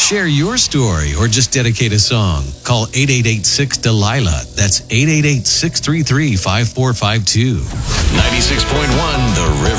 Share your story or just dedicate a song. Call 888-6-DELILA. That's 888-633-5452. 96.1 The River.